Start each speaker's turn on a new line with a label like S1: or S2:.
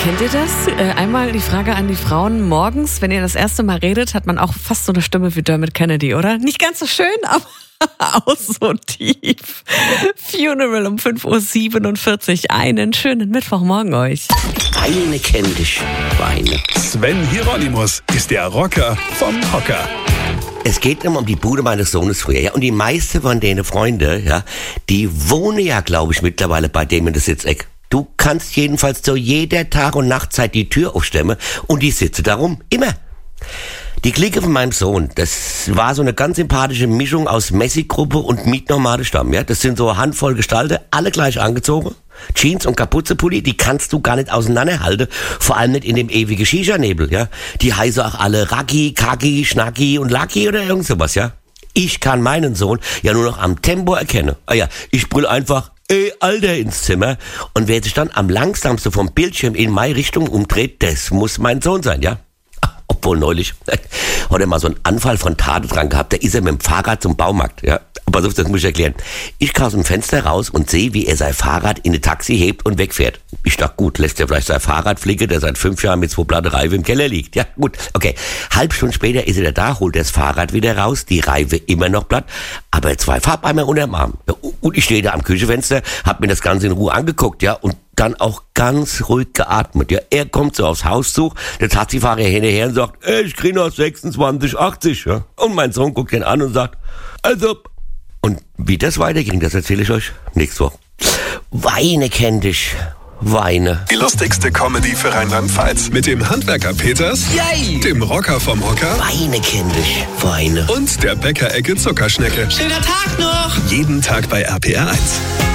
S1: Kennt ihr das? Einmal die Frage an die Frauen. Morgens, wenn ihr das erste Mal redet, hat man auch fast so eine Stimme wie Dermot Kennedy, oder? Nicht ganz so schön, aber auch so tief. Funeral um 5.47 Uhr. Einen schönen Mittwochmorgen euch.
S2: Weine kenn dich, Weine.
S3: Sven Hieronymus ist der Rocker vom Hocker.
S2: Es geht immer um die Bude meines Sohnes früher, ja. Und die meisten von denen Freunde, ja, die wohnen ja, glaube ich, mittlerweile bei dem in der Sitzeck. Du kannst jedenfalls zu jeder Tag- und Nachtzeit die Tür aufstemmen und die sitze darum. Immer. Die Clique von meinem Sohn, das war so eine ganz sympathische Mischung aus Messi-Gruppe und Mietnomade-Stamm, ja. Das sind so eine Handvoll Gestalten, alle gleich angezogen. Jeans und Kapuzenpulli, die kannst du gar nicht auseinanderhalten. Vor allem nicht in dem ewigen Shisha-Nebel, ja. Die heißen auch alle Raki, Kaki, Schnacki und Lucky oder irgend sowas, ja. Ich kann meinen Sohn ja nur noch am Tempo erkennen. Ah ja, ich brüll einfach, ey, Alter, ins Zimmer. Und wer sich dann am langsamsten vom Bildschirm in meine Richtung umdreht, das muss mein Sohn sein, ja. Obwohl neulich hat er mal so einen Anfall von Tade dran gehabt, da ist er mit dem Fahrrad zum Baumarkt, ja. Aber so, das muss ich erklären. Ich kam aus dem Fenster raus und sehe, wie er sein Fahrrad in ein Taxi hebt und wegfährt. Ich dachte, gut, lässt er vielleicht sein Fahrrad fliegen, der seit 5 Jahren mit 2 platte Reifen im Keller liegt. Ja, gut, okay. Halb Stunde später ist er da, holt das Fahrrad wieder raus, die Reife immer noch platt, aber 2 Farbeimer unterm Arm. Ja, und ich stehe da am Küchenfenster, hab mir das Ganze in Ruhe angeguckt, ja, und dann auch ganz ruhig geatmet. Ja, er kommt so aufs Haus zu, der Taxifahrer hinterher und sagt, ich krieg noch 26,80. Ja. Und mein Sohn guckt ihn an und sagt, also. Und wie das weiterging, das erzähle ich euch nächste Woche. Weine kenn dich, Weine.
S3: Die lustigste Comedy für Rheinland-Pfalz mit dem Handwerker Peters,
S2: Yay!
S3: dem Rocker vom Hocker
S2: Weine kenn dich, Weine.
S3: und der Bäckerecke Zuckerschnecke.
S4: Schöner Tag noch!
S3: Jeden Tag bei RPR 1.